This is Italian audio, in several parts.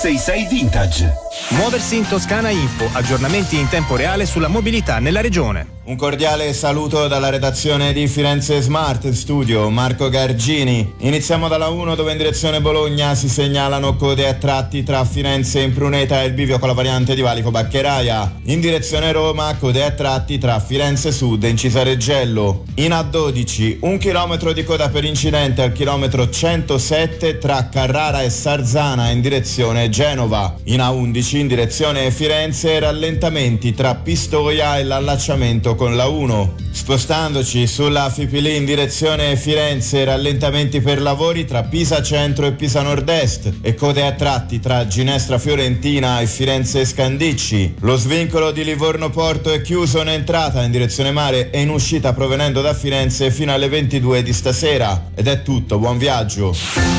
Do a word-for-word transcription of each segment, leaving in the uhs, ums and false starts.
sei sei Vintage. Muoversi in Toscana Info, aggiornamenti in tempo reale sulla mobilità nella regione. Un cordiale saluto dalla redazione di Firenze Smart Studio, Marco Gargini. Iniziamo dalla uno dove in direzione Bologna si segnalano code a tratti tra Firenze e Impruneta e il bivio con la variante di Valico Baccheraia. In direzione Roma code a tratti tra Firenze Sud e Incisa Reggello. In A dodici un chilometro di coda per incidente al chilometro centosette tra Carrara e Sarzana in direzione Genova. In A undici in direzione Firenze rallentamenti tra Pistoia e l'allacciamento con la uno. Spostandoci sulla Fipili in direzione Firenze, rallentamenti per lavori tra Pisa Centro e Pisa Nord-Est e code a tratti tra Ginestra Fiorentina e Firenze Scandicci. Lo svincolo di Livorno Porto è chiuso in entrata in direzione mare e in uscita provenendo da Firenze fino alle ventidue di stasera. Ed è tutto, buon viaggio.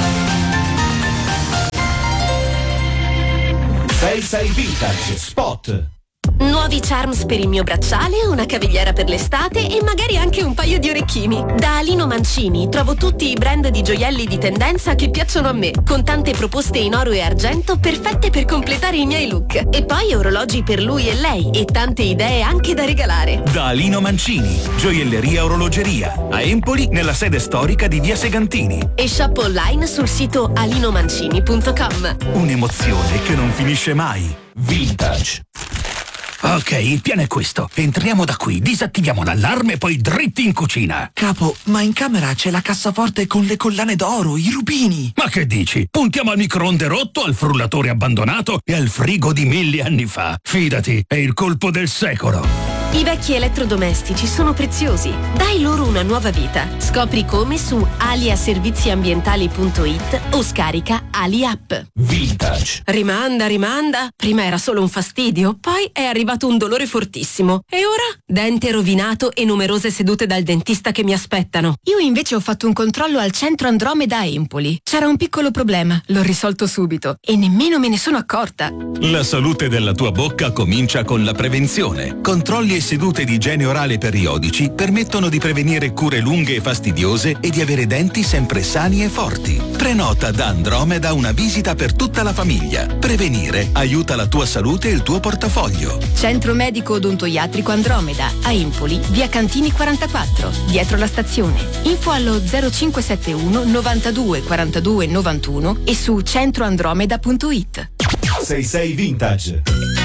sei sei Vintage Spot. Nuovi charms per il mio bracciale, una cavigliera per l'estate e magari anche un paio di orecchini. Da Alino Mancini trovo tutti i brand di gioielli di tendenza che piacciono a me, con tante proposte in oro e argento perfette per completare i miei look. E poi orologi per lui e lei e tante idee anche da regalare. Da Alino Mancini, gioielleria e orologeria, a Empoli nella sede storica di Via Segantini. E shop online sul sito alinomancini punto com. Un'emozione che non finisce mai. Vintage. Ok, il piano è questo. Entriamo da qui, disattiviamo l'allarme e poi dritti in cucina. Capo, ma in camera c'è la cassaforte con le collane d'oro, i rubini. Ma che dici? Puntiamo al microonde rotto, al frullatore abbandonato e al frigo di mille anni fa. Fidati, è il colpo del secolo. I vecchi elettrodomestici sono preziosi. Dai loro una nuova vita. Scopri come su aliaserviziambientali punto it o scarica Ali App. Vintage. Rimanda, rimanda. Prima era solo un fastidio, poi è arrivato un dolore fortissimo. E ora? Dente rovinato e numerose sedute dal dentista che mi aspettano. Io invece ho fatto un controllo al centro Andromeda a Empoli. C'era un piccolo problema, l'ho risolto subito e nemmeno me ne sono accorta. La salute della tua bocca comincia con la prevenzione. Controlli e sedute di igiene orale periodici permettono di prevenire cure lunghe e fastidiose e di avere denti sempre sani e forti. Prenota da Andromeda una visita per tutta la famiglia. Prevenire aiuta la tua salute e il tuo portafoglio. Centro Medico Odontoiatrico Andromeda a Empoli, via Cantini quarantaquattro, dietro la stazione. Info allo zero cinque sette uno novantadue quarantadue novantuno e su centroandromeda punto it. sei sei Vintage.